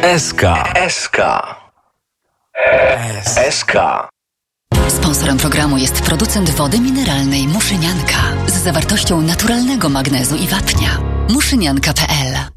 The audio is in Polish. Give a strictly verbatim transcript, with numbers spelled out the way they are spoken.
S K. S K. S K. Sponsorem programu jest producent wody mineralnej Muszynianka z zawartością naturalnego magnezu i wapnia. muszynianka kropka p l